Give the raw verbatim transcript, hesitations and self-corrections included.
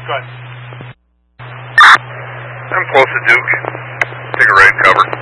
Go ahead. I'm close to Duke. Take a right cover.